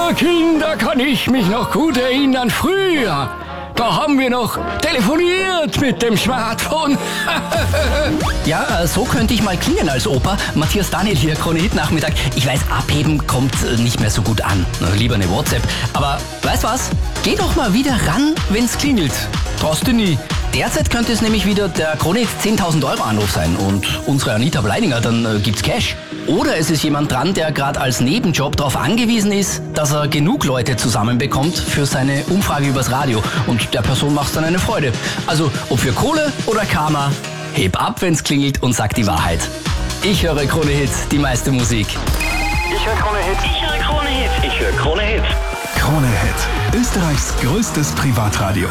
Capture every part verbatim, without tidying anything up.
Ja, Kinder, kann ich mich noch gut erinnern. Früher, da haben wir noch telefoniert mit dem Smartphone. Ja, so könnte ich mal klingen als Opa. Matthias Daniel hier, Krone Hit Nachmittag. Ich weiß, abheben kommt nicht mehr so gut an. Lieber eine WhatsApp. Aber weißt was? Geh doch mal wieder ran, wenn's klingelt. Traust du nie. Derzeit könnte es nämlich wieder der Krone Hit zehntausend Euro Anruf sein und unsere Anita Bleininger, dann äh, gibt's Cash. Oder es ist jemand dran, der gerade als Nebenjob darauf angewiesen ist, dass er genug Leute zusammenbekommt für seine Umfrage übers Radio. Und der Person macht's dann eine Freude. Also, ob für Kohle oder Karma, heb ab, wenn's klingelt und sag die Wahrheit. Ich höre Krone Hit, die meiste Musik. Ich höre Krone Hit. Ich höre Krone Hit. Ich höre Krone Hit. Krone Hit, Österreichs größtes Privatradio.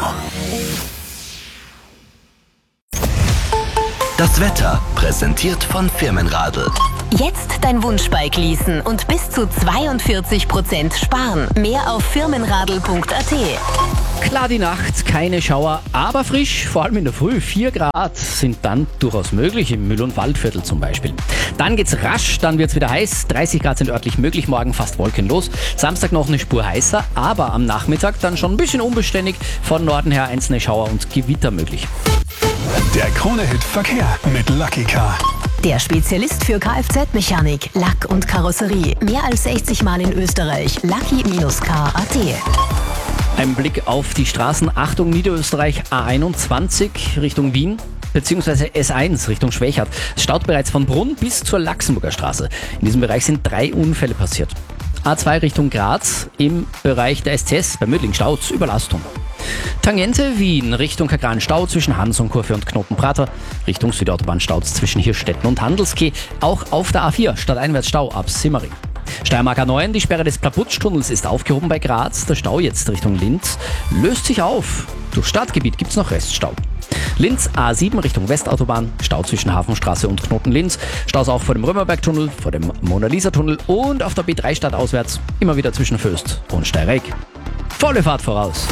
Das Wetter, präsentiert von Firmenradl. Jetzt dein Wunschbike leasen und bis zu zweiundvierzig Prozent sparen. Mehr auf firmenradl punkt a t. Klar die Nacht, keine Schauer, aber frisch, vor allem in der Früh. vier Grad sind dann durchaus möglich, im Müll- und Waldviertel zum Beispiel. Dann geht's rasch, dann wird's wieder heiß. dreißig Grad sind örtlich möglich, morgen fast wolkenlos. Samstag noch eine Spur heißer, aber am Nachmittag dann schon ein bisschen unbeständig. Von Norden her einzelne Schauer und Gewitter möglich. Der Krone Hit Verkehr mit Lucky Car. Der Spezialist für Kfz-Mechanik, Lack und Karosserie. Mehr als sechzig Mal in Österreich. Lucky Car punkt a t. Ein Blick auf die Straßen. Achtung, Niederösterreich A einundzwanzig Richtung Wien, beziehungsweise S eins Richtung Schwächert. Es staut bereits von Brunn bis zur Laxenburger Straße. In diesem Bereich sind drei Unfälle passiert. A zwei Richtung Graz, im Bereich der S C S bei Mödling staut Überlastung. Tangente Wien Richtung Kagran Stau zwischen Hans und Kurve und Knotenprater. Richtung Südautobahn staut zwischen Hirstetten und Handelskeh. Auch auf der A vier stadteinwärts Stau ab Simmering. Steiermark A neun, die Sperre des Plaputschtunnels ist aufgehoben bei Graz. Der Stau jetzt Richtung Linz löst sich auf. Durch Stadtgebiet gibt's noch Reststau. Linz A sieben Richtung Westautobahn, Stau zwischen Hafenstraße und Knoten-Linz. Staus auch vor dem Römerbergtunnel, vor dem Mona-Lisa-Tunnel und auf der B drei stadtauswärts immer wieder zwischen Föst und Steyregg. Volle Fahrt voraus.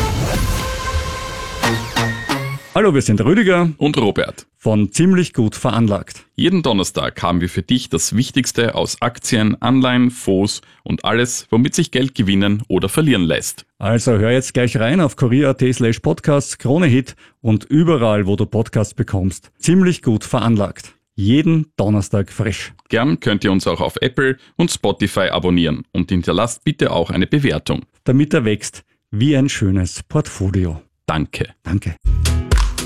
Hallo, wir sind Rüdiger und Robert von Ziemlich gut veranlagt. Jeden Donnerstag haben wir für dich das Wichtigste aus Aktien, Anleihen, Fonds und alles, womit sich Geld gewinnen oder verlieren lässt. Also hör jetzt gleich rein auf kurier punkt at slash podcasts, Krone Hit und überall, wo du Podcasts bekommst. Ziemlich gut veranlagt. Jeden Donnerstag frisch. Gern könnt ihr uns auch auf Apple und Spotify abonnieren und hinterlasst bitte auch eine Bewertung. Damit er wächst wie ein schönes Portfolio. Danke. Danke.